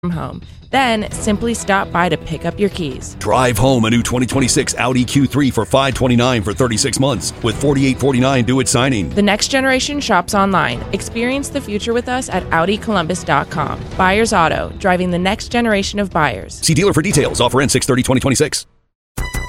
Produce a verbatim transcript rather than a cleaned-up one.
from home. Then simply stop by to pick up your keys. Drive home a new twenty twenty-six Audi Q three for five hundred twenty-nine dollars for thirty-six months with forty-eight forty-nine due at signing. The next generation shops online. Experience the future with us at Audi Columbus dot com. Buyers Auto, driving the next generation of buyers. See dealer for details. Offer ends six thirty twenty twenty-six.